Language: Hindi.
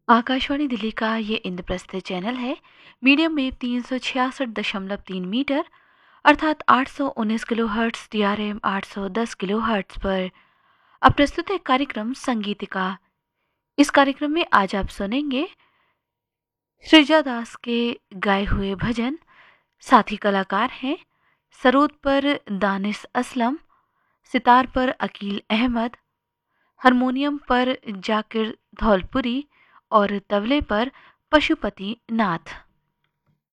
आकाशवाणी दिल्ली का ये इंद्रप्रस्थ चैनल है। मीडियम वेव 366.3 मीटर अर्थात 819 kilo hertz, DRM 810 kilo hertz पर अब प्रस्तुत है कार्यक्रम संगीतिका। इस कार्यक्रम में आज आप सुनेंगे सृजा दास के गाए हुए भजन। साथी कलाकार हैं सरोद पर दानिश असलम, सितार पर अकील अहमद, हारमोनियम पर जाकिर धौलपुरी और तबले पर पशुपति नाथ।